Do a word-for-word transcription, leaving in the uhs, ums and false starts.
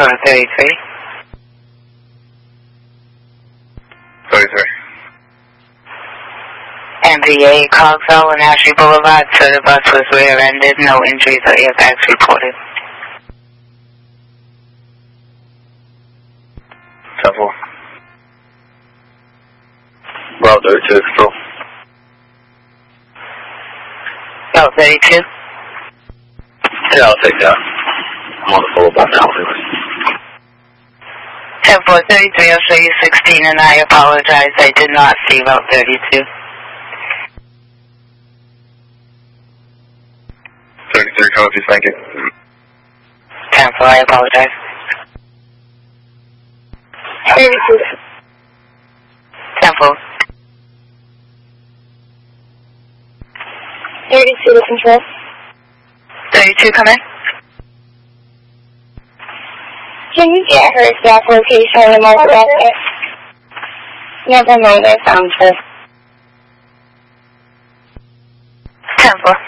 Control thirty-three. thirty-three. M V A, Clarksville and Ashley Boulevard, so the bus was rear-ended, no injuries or airbags reported. ten four. Route thirty-two, control. Route thirty-two? Yeah, I'll take that. I'm on the full about now, anyway. ten four thirty-three, I'll show you sixteen, and I apologize, I did not see Route thirty-two. thirty-three, copy, thank you. ten four, I apologize. thirty-two. ten four. thirty-two to control. thirty-two, come in. Can you get her exact location on the mobile record? Never mind, I found her. ten four.